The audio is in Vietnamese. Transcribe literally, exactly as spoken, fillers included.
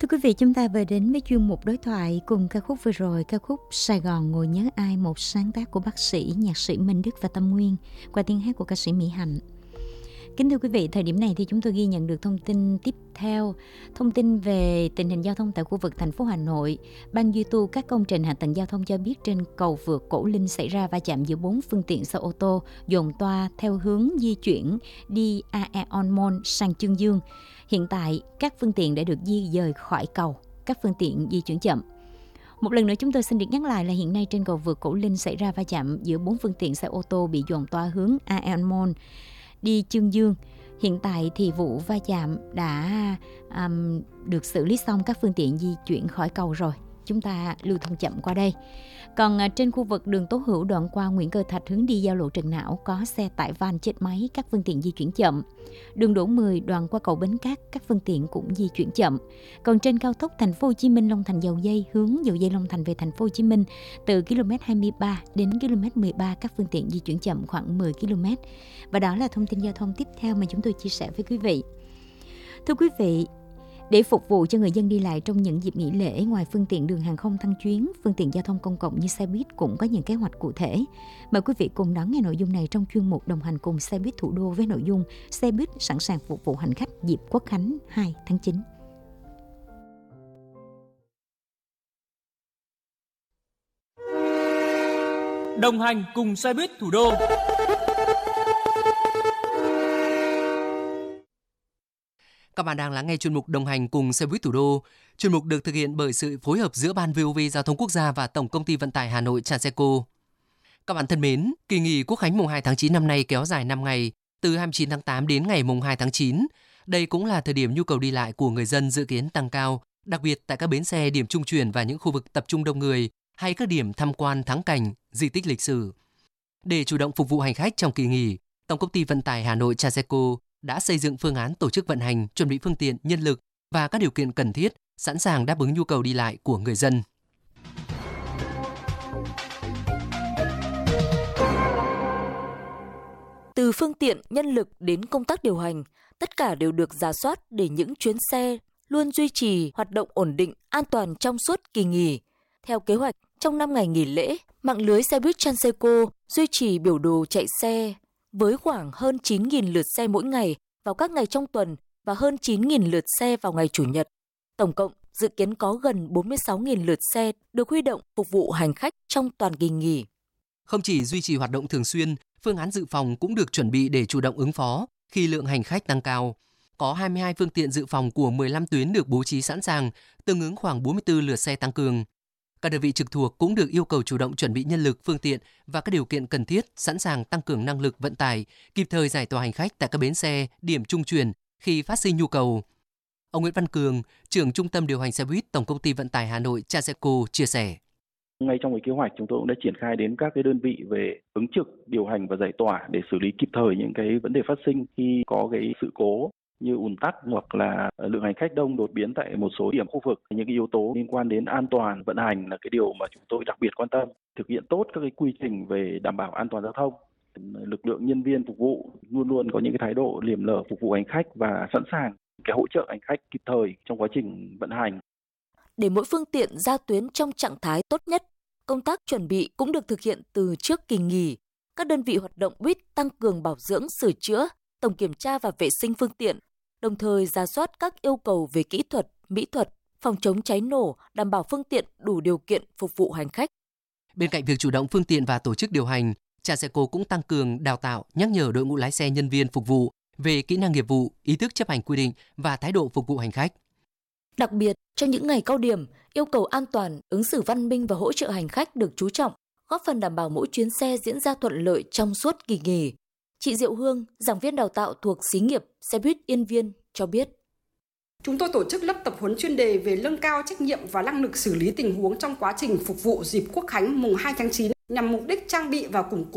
quý vị, chúng ta vừa đến với chuyên mục đối thoại cùng ca khúc vừa rồi, ca khúc Sài Gòn ngồi nhớ ai, một sáng tác của bác sĩ, nhạc sĩ Minh Đức và Tâm Nguyên qua tiếng hát của ca sĩ Mỹ Hạnh. Kính thưa quý vị, thời điểm này thì chúng tôi ghi nhận được thông tin tiếp theo, thông tin về tình hình giao thông tại khu vực thành phố Hà Nội. Ban duy tu các công trình hạ tầng giao thông cho biết trên cầu vượt Cổ Linh xảy ra va chạm giữa bốn phương tiện xe ô tô dồn toa theo hướng di chuyển đi Aeon Mall sang Chương Dương. Hiện tại, các phương tiện đã được di dời khỏi cầu, các phương tiện di chuyển chậm. Một lần nữa chúng tôi xin được nhắc lại là hiện nay trên cầu vượt Cổ Linh xảy ra va chạm giữa bốn phương tiện xe ô tô bị dồn toa hướng Aeon Mall đi Chương Dương. Hiện tại thì vụ va chạm đã um, được xử lý xong, các phương tiện di chuyển khỏi cầu rồi. Chúng ta lưu thông chậm qua đây. Còn uh, trên khu vực đường Tố Hữu đoạn qua Nguyễn Cơ Thạch hướng đi giao lộ Trần Não có xe tải van chết máy, các phương tiện di chuyển chậm. Đường Đỗ mười đoạn qua cầu Bến Cát, các phương tiện cũng di chuyển chậm. Còn trên cao tốc Thành phố Hồ Chí Minh Long Thành Dầu Dây hướng Dầu Dây Long Thành về Thành phố Hồ Chí Minh từ km hai mươi ba đến km mười ba, các phương tiện di chuyển chậm khoảng mười ki lô mét. Và đó là thông tin giao thông tiếp theo mà chúng tôi chia sẻ với quý vị. Thưa quý vị, để phục vụ cho người dân đi lại trong những dịp nghỉ lễ, ngoài phương tiện đường hàng không tăng chuyến, phương tiện giao thông công cộng như xe buýt cũng có những kế hoạch cụ thể. Mời quý vị cùng đón nghe nội dung này trong chuyên mục đồng hành cùng xe buýt thủ đô với nội dung xe buýt sẵn sàng phục vụ hành khách dịp Quốc khánh hai tháng chín. Đồng hành cùng xe buýt thủ đô. Các bạn đang lắng nghe chuyên mục đồng hành cùng xe buýt thủ đô. Chuyên mục được thực hiện bởi sự phối hợp giữa Ban vê o vê Giao thông Quốc gia và Tổng công ty Vận tải Hà Nội Transeco. Các bạn thân mến, kỳ nghỉ Quốc khánh mùng hai tháng chín năm nay kéo dài năm ngày, từ hai mươi chín tháng tám đến ngày mùng hai tháng chín. Đây cũng là thời điểm nhu cầu đi lại của người dân dự kiến tăng cao, đặc biệt tại các bến xe, điểm trung chuyển và những khu vực tập trung đông người hay các điểm tham quan thắng cảnh, di tích lịch sử. Để chủ động phục vụ hành khách trong kỳ nghỉ, Tổng công ty Vận tải Hà Nội Transeco đã xây dựng phương án tổ chức vận hành, chuẩn bị phương tiện, nhân lực và các điều kiện cần thiết, sẵn sàng đáp ứng nhu cầu đi lại của người dân. Từ phương tiện, nhân lực đến công tác điều hành, tất cả đều được rà soát để những chuyến xe luôn duy trì hoạt động ổn định, an toàn trong suốt kỳ nghỉ. Theo kế hoạch, trong năm ngày nghỉ lễ, mạng lưới xe buýt Transeco duy trì biểu đồ chạy xe với khoảng hơn chín nghìn lượt xe mỗi ngày vào các ngày trong tuần và hơn chín nghìn lượt xe vào ngày Chủ nhật. Tổng cộng, dự kiến có gần bốn mươi sáu nghìn lượt xe được huy động phục vụ hành khách trong toàn kỳ nghỉ. Không chỉ duy trì hoạt động thường xuyên, phương án dự phòng cũng được chuẩn bị để chủ động ứng phó khi lượng hành khách tăng cao. Có hai mươi hai phương tiện dự phòng của mười lăm tuyến được bố trí sẵn sàng, tương ứng khoảng bốn mươi tư lượt xe tăng cường. Các đơn vị trực thuộc cũng được yêu cầu chủ động chuẩn bị nhân lực, phương tiện và các điều kiện cần thiết, sẵn sàng tăng cường năng lực vận tải, kịp thời giải tỏa hành khách tại các bến xe, điểm trung chuyển khi phát sinh nhu cầu. Ông Nguyễn Văn Cường, trưởng Trung tâm điều hành xe buýt Tổng công ty Vận tải Hà Nội Transeco chia sẻ. Ngay trong cái kế hoạch chúng tôi cũng đã triển khai đến các cái đơn vị về ứng trực, điều hành và giải tỏa để xử lý kịp thời những cái vấn đề phát sinh khi có cái sự cố như ùn tắc hoặc là lượng hành khách đông đột biến tại một số điểm khu vực. Những cái yếu tố liên quan đến an toàn vận hành là cái điều mà chúng tôi đặc biệt quan tâm. Thực hiện tốt các cái quy trình về đảm bảo an toàn giao thông. Lực lượng nhân viên phục vụ luôn luôn có những cái thái độ liềm lở phục vụ hành khách và sẵn sàng cái hỗ trợ hành khách kịp thời trong quá trình vận hành. Để mỗi phương tiện ra tuyến trong trạng thái tốt nhất, công tác chuẩn bị cũng được thực hiện từ trước kỳ nghỉ. Các đơn vị hoạt động buýt tăng cường bảo dưỡng, sửa chữa, tổng kiểm tra và vệ sinh phương tiện, đồng thời rà soát các yêu cầu về kỹ thuật, mỹ thuật, phòng chống cháy nổ, đảm bảo phương tiện đủ điều kiện phục vụ hành khách. Bên cạnh việc chủ động phương tiện và tổ chức điều hành, Transeco cũng tăng cường đào tạo, nhắc nhở đội ngũ lái xe, nhân viên phục vụ về kỹ năng nghiệp vụ, ý thức chấp hành quy định và thái độ phục vụ hành khách. Đặc biệt, trong những ngày cao điểm, yêu cầu an toàn, ứng xử văn minh và hỗ trợ hành khách được chú trọng, góp phần đảm bảo mỗi chuyến xe diễn ra thuận lợi trong suốt kỳ nghỉ. Chị Diệu Hương, giảng viên đào tạo thuộc xí nghiệp xe buýt Yên Viên cho biết. Chúng tôi tổ chức lớp tập huấn chuyên đề về nâng cao trách nhiệm và năng lực xử lý tình huống trong quá trình phục vụ dịp Quốc khánh mùng hai tháng chín nhằm mục đích trang bị và củng cố